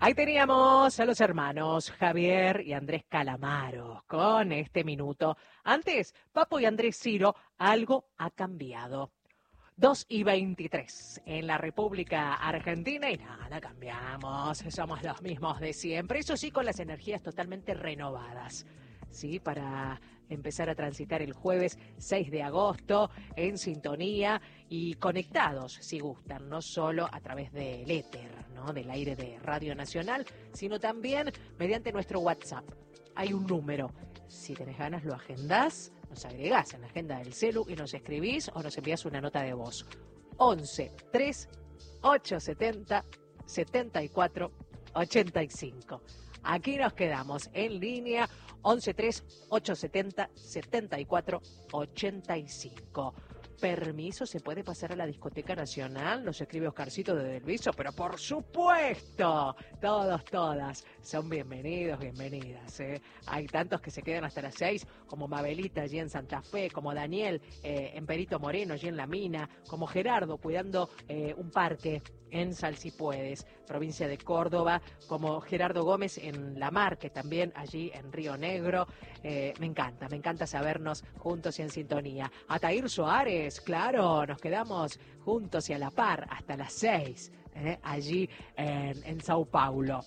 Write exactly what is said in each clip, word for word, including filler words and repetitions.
Ahí teníamos a los hermanos Javier y Andrés Calamaro con este minuto. Antes, Papo y Andrés Ciro, algo ha cambiado. dos y veintitrés en la República Argentina y nada, cambiamos, somos los mismos de siempre. Eso sí, con las energías totalmente renovadas, ¿sí? Para empezar a transitar el jueves seis de agosto en sintonía y conectados, si gustan, no solo a través del éter, ¿no? Del aire de Radio Nacional, sino también mediante nuestro WhatsApp. Hay un número, si tenés ganas lo agendás, nos agregás en la agenda del celu y nos escribís o nos envías una nota de voz. once tres ochocientos setenta setenta y cuatro ochenta y cinco. Aquí nos quedamos en línea once tres ochocientos setenta setenta y cuatro ochenta y cinco. ¿Permiso? ¿Se puede pasar a la Discoteca Nacional? Nos escribe Oscarcito de Delviso, pero por supuesto, todos, todas son bienvenidos, bienvenidas, ¿eh? Hay tantos que se quedan hasta las seis, como Mabelita allí en Santa Fe, como Daniel eh, en Perito Moreno allí en La Mina, como Gerardo cuidando eh, un parque en Salsipuedes, provincia de Córdoba, como Gerardo Gómez en La Marque, también allí en Río Negro. Eh, me encanta, me encanta sabernos juntos y en sintonía. Atair Soares, claro, nos quedamos juntos y a la par hasta las seis, eh, allí en, en Sao Paulo.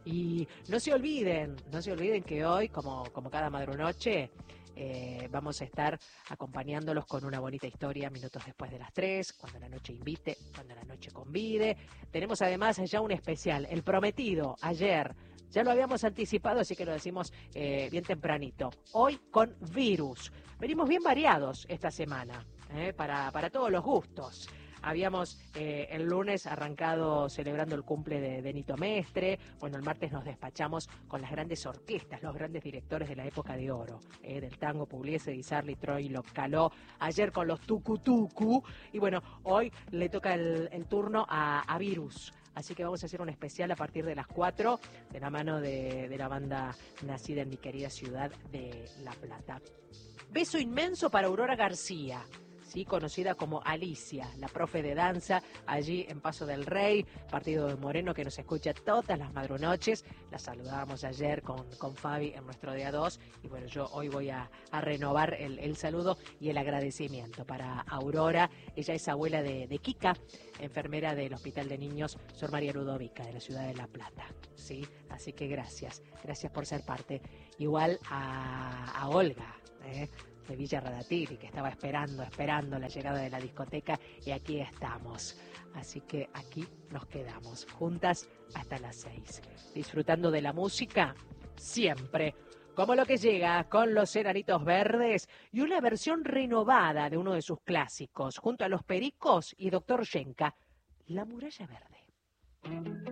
Y no se olviden, no se olviden que hoy, como, como cada madrunoche, Eh, vamos a estar acompañándolos con una bonita historia minutos después de las tres, cuando la noche invite, cuando la noche convide. Tenemos además ya un especial, El Prometido, ayer. Ya lo habíamos anticipado, así que lo decimos eh, bien tempranito. Hoy con Virus. Venimos bien variados esta semana, eh, para, para todos los gustos. Habíamos eh, el lunes arrancado celebrando el cumple de, de Nito Mestre. Bueno, el martes nos despachamos con las grandes orquestas, los grandes directores de la época de oro, eh, del tango, Pugliese, Di Sarli, Troilo, Caló. Ayer con los Tucu Tucu. Y bueno, hoy le toca el, el turno a, a Virus. Así que vamos a hacer un especial a partir de las cuatro, de la mano de, de la banda nacida en mi querida ciudad de La Plata. Beso inmenso para Aurora García, ¿sí? Conocida como Alicia, la profe de danza allí en Paso del Rey, partido de Moreno, que nos escucha todas las madrunoches. La saludábamos ayer con, con Fabi en nuestro día dos y bueno, yo hoy voy a, a renovar el, el saludo y el agradecimiento para Aurora. Ella es abuela de, de Kika, enfermera del Hospital de Niños Sor María Ludovica de la ciudad de La Plata, ¿sí? Así que gracias, gracias por ser parte. Igual a, a Olga, ¿eh? de Villa Radatili, que estaba esperando, esperando la llegada de la discoteca y aquí estamos. Así que aquí nos quedamos, juntas hasta las seis, disfrutando de la música siempre, como lo que llega con los Enanitos Verdes y una versión renovada de uno de sus clásicos, junto a Los Pericos y Doctor Yenka, La Muralla Verde.